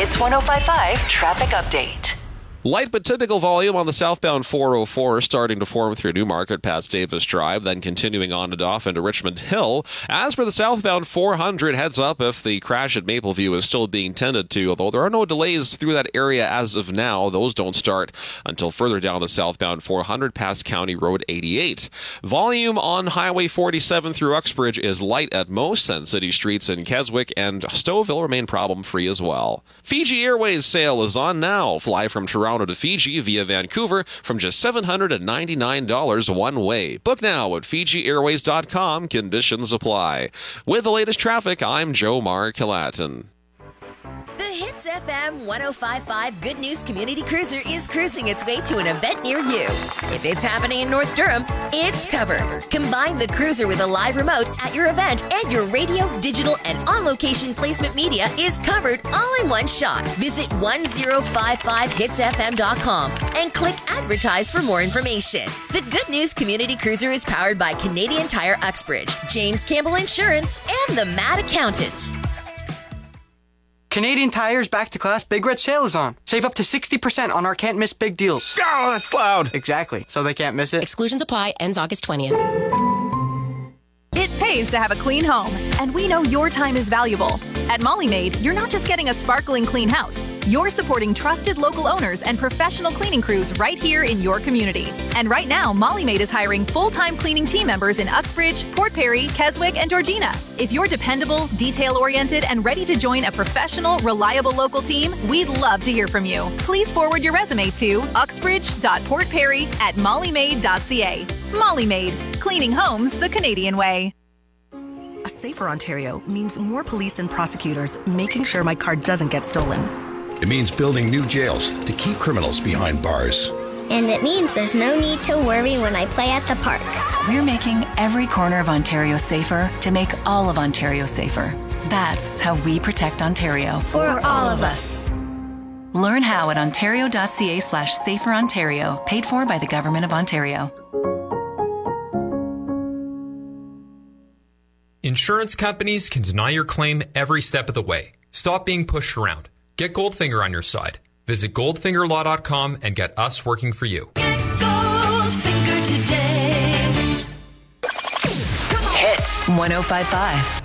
Hits 105.5 Traffic Update. Light but typical volume on the southbound 404 starting to form through Newmarket past Davis Drive, then continuing on and off into Richmond Hill. As for the southbound 400, heads up if the crash at Mapleview is still being tended to, although there are no delays through that area as of now. Those don't start until further down the southbound 400 past County Road 88. Volume on Highway 47 through Uxbridge is light at most, and city streets in Keswick and Stouffville remain problem-free as well. Fiji Airways sale is on now. Fly from Toronto to Fiji via Vancouver from just $799 one way. Book now at FijiAirways.com. Conditions apply. With the latest traffic, I'm Joe Markilatin. The Hits FM 105.5 Good News Community Cruiser is cruising its way to an event near you. If it's happening in North Durham, it's covered. Combine the cruiser with a live remote at your event, and your radio, digital, and on-location placement media is covered all in one shot. Visit 1055hitsfm.com and click Advertise for more information. The Good News Community Cruiser is powered by Canadian Tire Uxbridge, James Campbell Insurance, and the Mad Accountant. Canadian Tire's Back to Class Big Red Sale is on. Save up to 60% on our can't miss big deals. Oh, that's loud. Exactly. So they can't miss it. Exclusions apply. Ends August 20th. It pays to have a clean home, and we know your time is valuable. At Molly Maid, you're not just getting a sparkling clean house. You're supporting trusted local owners and professional cleaning crews right here in your community. And right now, Molly Maid is hiring full-time cleaning team members in Uxbridge, Port Perry, Keswick, and Georgina. If you're dependable, detail-oriented, and ready to join a professional, reliable local team, we'd love to hear from you. Please forward your resume to uxbridge.portperry@mollymaid.ca. Molly Maid, cleaning homes the Canadian way. A safer Ontario means more police and prosecutors making sure my car doesn't get stolen. It means building new jails to keep criminals behind bars. And it means there's no need to worry when I play at the park. We're making every corner of Ontario safer to make all of Ontario safer. That's how we protect Ontario. For all of us. Learn how at ontario.ca/saferontario, paid for by the Government of Ontario. Insurance companies can deny your claim every step of the way. Stop being pushed around. Get Goldfinger on your side. Visit goldfingerlaw.com and get us working for you. Get Goldfinger today. Hits 105.5.